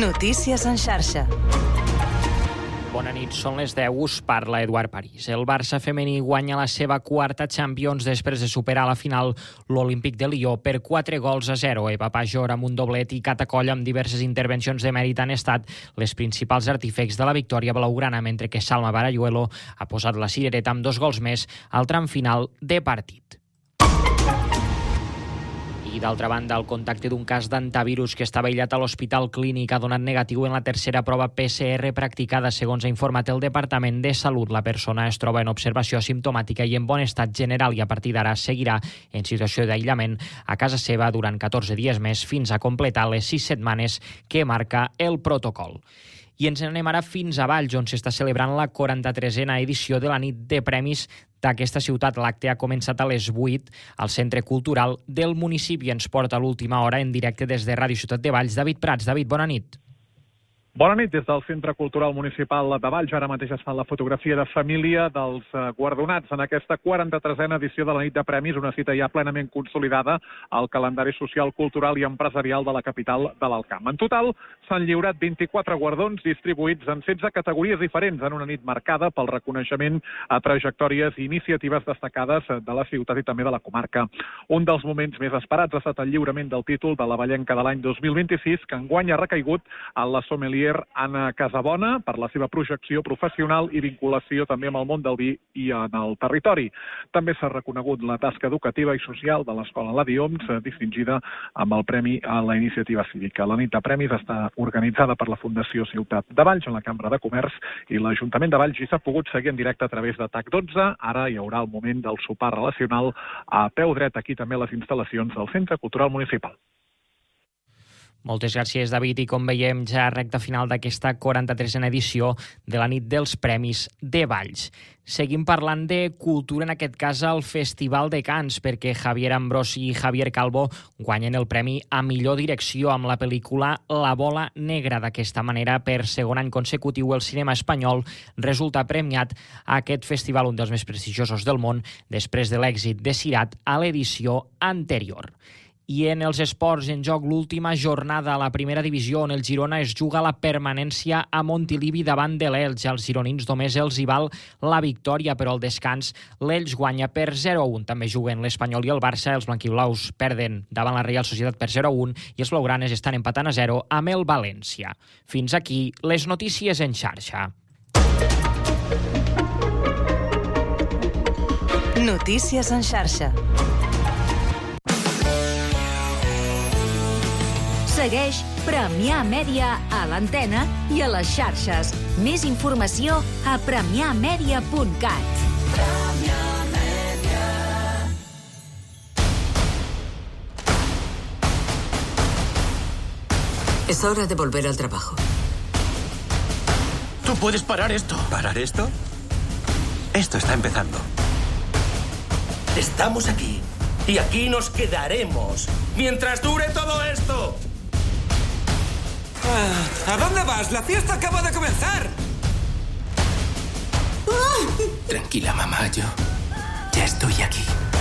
Notícies en xarxa. Bona nit, són les 10, us parla Eduard París. El Barça femení guanya la seva quarta Champions després de superar a la final l'Olímpic de Lió per 4-0. Eva Pajor amb un doblet i Cata Coll amb diverses intervencions de mèrit han estat les principals artífecs de la victòria blaugrana, mentre que Salma Barayuelo ha posat la cirereta amb 2 gols més al tram final de partit. I d'altra banda, el contacte d'un cas d'antivirus que estava aïllat a l'Hospital Clínic ha donat negatiu en la tercera prova PCR practicada. Segons ha informat el Departament de Salut, la persona es troba en observació asimptomàtica i en bon estat general i a partir d'ara seguirà en situació d'aïllament a casa seva durant 14 dies més fins a completar les 6 setmanes que marca el protocol. I ens anem ara fins a Valls, on s'està celebrant la 43a edició de la nit de premis d'aquesta ciutat. L'acte ha començat a les 8 al Centre Cultural del municipi. Ens porta a l'última hora en directe des de Ràdio Ciutat de Valls. David Prats. David, bona nit. Bona nit, des del Centre Cultural Municipal de Valls. Ara mateix es fa la fotografia de família dels guardonats en aquesta 43a edició de la nit de premis, una cita ja plenament consolidada al calendari social, cultural i empresarial de la capital de l'Alt Camp. En total s'han lliurat 24 guardons distribuïts en 16 categories diferents en una nit marcada pel reconeixement a trajectòries i iniciatives destacades de la ciutat i també de la comarca. Un dels moments més esperats ha estat el lliurament del títol de la Vallenca de l'any 2026, que enguany ha recaigut a la sommelier Anna Casabona per la seva projecció professional i vinculació també amb el món del vi i en el territori. També s'ha reconegut la tasca educativa i social de l'Escola Ladi Oms, distingida amb el Premi a la Iniciativa Cívica. La nit de premis està organitzada per la Fundació Ciutat de Valls, en la Cambra de Comerç i l'Ajuntament de Valls, i s'ha pogut seguir en directe a través de TAC12. Ara hi haurà el moment del sopar relacional a peu dret, aquí també a les instal·lacions del Centre Cultural Municipal. Moltes gràcies, David. I com veiem, ja recta final d'aquesta 43a edició de la nit dels Premis de Valls. Seguim parlant de cultura, en aquest cas al Festival de Cants, perquè Javier Ambrós i Javier Calvo guanyen el premi a millor direcció amb la pel·lícula La bola negra. D'aquesta manera, per segon any consecutiu, el cinema espanyol resulta premiat a aquest festival, un dels més prestigiosos del món, després de l'èxit de Sirat a l'edició anterior. I en els esports, en joc l'última jornada a la primera divisió, on el Girona es juga la permanència a Montilivi davant de l'Elx. Als gironins només els hi val la victòria, però al descans l'Elx guanya per 0-1. També juguen l'Espanyol i el Barça. Els blanquiblaus perden davant la Reial Societat per 0-1 i els blaugranes estan empatant a 0 amb el València. Fins aquí les notícies en xarxa. Notícies en xarxa. Segueix Premià Mèdia a l'antena i a les xarxes. Més informació a premiamedia.cat. Es hora de volver al trabajo. Tú puedes parar esto. ¿Parar esto? Esto está empezando. Estamos aquí. Y aquí nos quedaremos. Mientras dure todo esto. ¿A dónde vas? La fiesta acaba de comenzar. Tranquila, mamá, yo ya estoy aquí.